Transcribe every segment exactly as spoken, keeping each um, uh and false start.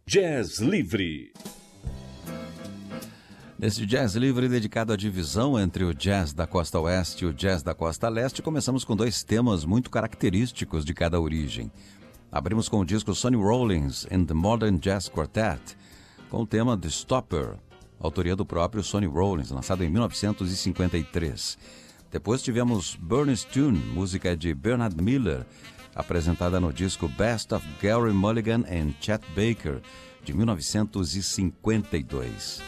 Jazz Livre. Nesse Jazz Livre dedicado à divisão entre o jazz da costa oeste e o jazz da costa leste, começamos com dois temas muito característicos de cada origem. Abrimos com o disco Sonny Rollins and the Modern Jazz Quartet, com o tema The Stopper, autoria do próprio Sonny Rollins, lançado em mil novecentos e cinquenta e três. Depois tivemos Burns Tune, música de Bernard Miller, apresentada no disco Best of Gary Mulligan and Chet Baker, de mil novecentos e cinquenta e dois.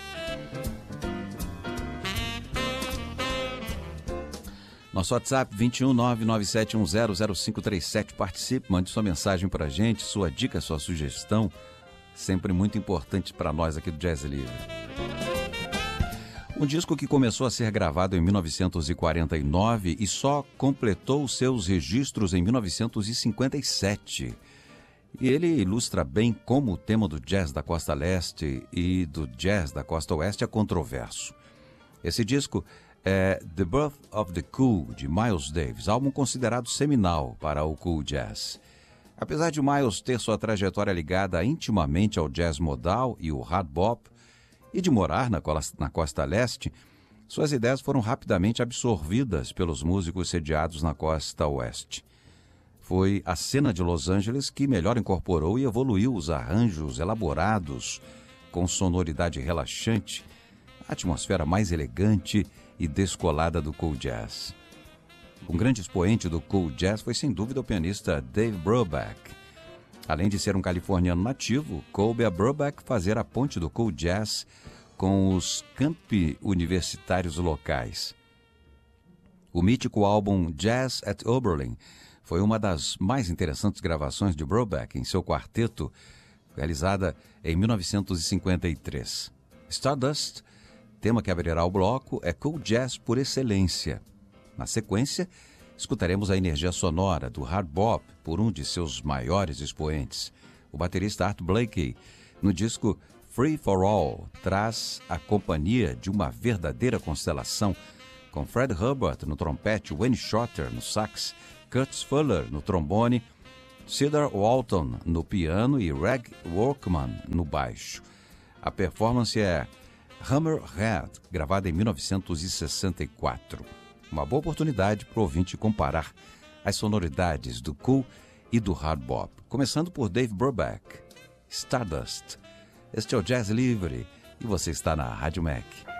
Nosso WhatsApp vinte e um, nove nove sete um zero, zero cinco três sete. Participe, mande sua mensagem para a gente, sua dica, sua sugestão, sempre muito importante para nós aqui do Jazz Livre. Um disco que começou a ser gravado em mil novecentos e quarenta e nove e só completou seus registros em mil novecentos e cinquenta e sete. E ele ilustra bem como o tema do jazz da costa leste e do jazz da costa oeste é controverso. Esse disco é The Birth of the Cool, de Miles Davis, álbum considerado seminal para o cool jazz. Apesar de Miles ter sua trajetória ligada intimamente ao jazz modal e o hard bop, e de morar na, na costa leste, suas ideias foram rapidamente absorvidas pelos músicos sediados na costa oeste. Foi a cena de Los Angeles que melhor incorporou e evoluiu os arranjos elaborados, com sonoridade relaxante, a atmosfera mais elegante e descolada do cool jazz. Um grande expoente do cool jazz foi sem dúvida o pianista Dave Brubeck. Além de ser um californiano nativo, coube a Brubeck fazer a ponte do cool jazz com os campi universitários locais. O mítico álbum Jazz at Oberlin foi uma das mais interessantes gravações de Brubeck em seu quarteto, realizada em mil novecentos e cinquenta e três. Stardust, tema que abrirá o bloco, é cool jazz por excelência. Na sequência, escutaremos a energia sonora do hard bop por um de seus maiores expoentes, o baterista Art Blakey. No disco Free for All, traz a companhia de uma verdadeira constelação, com Fred Hubbard no trompete, Wayne Shorter no sax, Curtis Fuller no trombone, Cedar Walton no piano e Reg Workman no baixo. A performance é Hammerhead, gravada em mil novecentos e sessenta e quatro. Uma boa oportunidade para o ouvinte comparar as sonoridades do cool e do hard bop. Começando por Dave Brubeck, Stardust. Este é o Jazz Livre e você está na Rádio Mac.